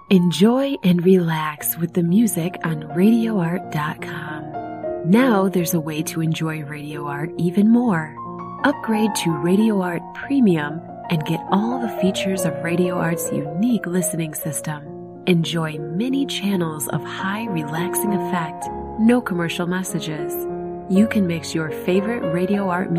Enjoy and relax with the music on RadioArt.com. Now there's a way to enjoy Radio Art even more. Upgrade to Radio Art Premium and get all the features of Radio Art's unique listening system. Enjoy many channels of high relaxing effect, no commercial messages. You can mix your favorite Radio Art